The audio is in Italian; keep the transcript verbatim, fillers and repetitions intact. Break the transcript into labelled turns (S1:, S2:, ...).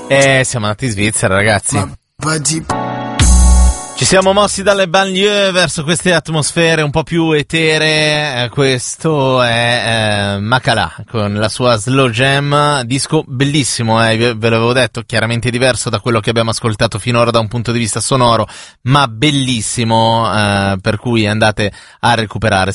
S1: Eh, siamo andati in Svizzera, ragazzi. Ci siamo mossi dalle banlieue verso queste atmosfere un po' più eteree. Questo è eh, Makala con la sua Slow Jam, disco bellissimo, eh, ve l'avevo detto, chiaramente diverso da quello che abbiamo ascoltato finora da un punto di vista sonoro, ma bellissimo, eh, per cui andate a recuperare.